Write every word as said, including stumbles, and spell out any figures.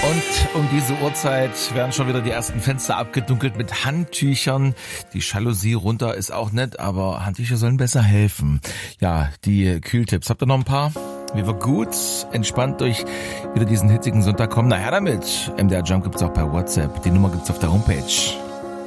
Und um diese Uhrzeit werden schon wieder die ersten Fenster abgedunkelt mit Handtüchern. Die Jalousie runter ist auch nett, aber Handtücher sollen besser helfen. Ja, die Kühltipps. Habt ihr noch ein paar? Wie wir gut, entspannt durch wieder diesen hitzigen Sonntag kommen. Na her damit. M D R Jump gibt's auch bei WhatsApp. Die Nummer gibt's auf der Homepage.